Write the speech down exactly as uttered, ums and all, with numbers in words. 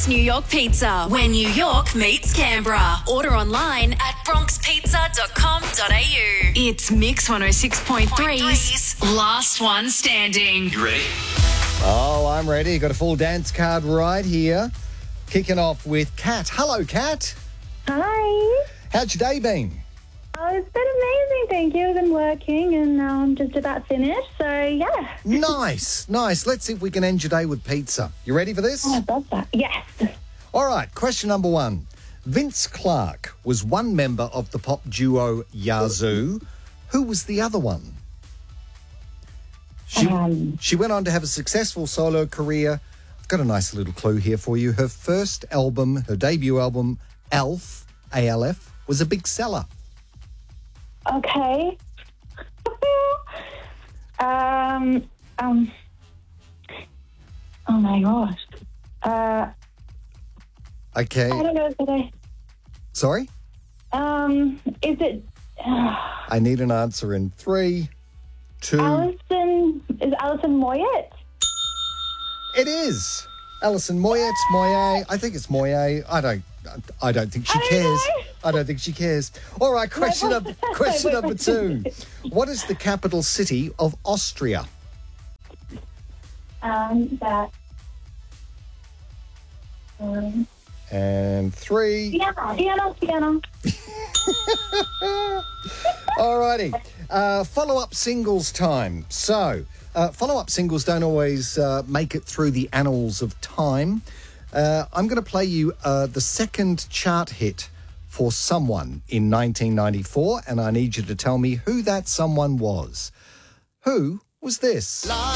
Bronx, New York Pizza, where New York meets Canberra. Order online at bronx pizza dot com dot a u. It's Mix one oh six point three's Last One Standing. You ready? Oh, I'm ready. Got a full dance card right here. Kicking off with Kat. Hello, Kat. Hi. How's your day been? Oh, it's been amazing, thank you. I've been working and now I'm just about finished, so yeah. Nice, nice. Let's see if we can end your day with pizza. You ready for this? Oh, I love that. Yes. All right, question number one. Vince Clarke was one member of the pop duo Yazoo. Who was the other one? She, Um. she went on to have a successful solo career. I've got a nice little clue here for you. Her first album, her debut album, Alf, A L F, was a big seller. Okay. um, um, oh my gosh. Uh, Okay. I don't know today. Sorry? Um, is it uh, I need an answer in three, two... Alison, is Alison Moyet? It is. Alison Moyet, Moyet. I think it's Moyet. I don't I don't think she I don't cares. know. I don't think she cares. All right, question, Wait, number, what- question wait, number wait. two. What is the capital city of Austria? Um, that. Um, And three. Vienna, Vienna, Vienna. All righty. Uh, follow-up singles time. So, uh, follow-up singles don't always uh, make it through the annals of time. Uh, I'm going to play you uh, the second chart hit for someone in nineteen ninety-four, and I need you to tell me who that someone was. Who was this?